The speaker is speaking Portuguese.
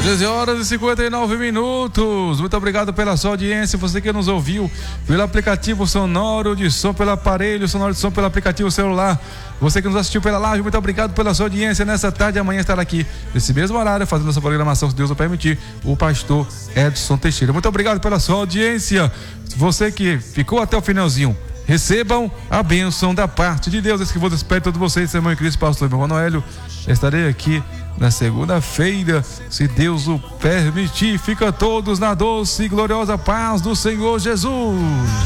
13h59. Muito obrigado pela sua audiência. Você que nos ouviu pelo aplicativo sonoro de som, pelo aparelho sonoro de som, pelo aplicativo celular. Você que nos assistiu pela live, muito obrigado pela sua audiência. Nessa tarde, amanhã estará aqui, nesse mesmo horário, fazendo essa programação, se Deus o permitir, o pastor Edson Teixeira. Muito obrigado pela sua audiência. Você que ficou até o finalzinho, recebam a bênção da parte de Deus. Esse que vos espero todos vocês, irmão em Cristo, pastor irmão Noélio. Estarei aqui na segunda-feira, se Deus o permitir. Fica todos na doce e gloriosa paz do Senhor Jesus.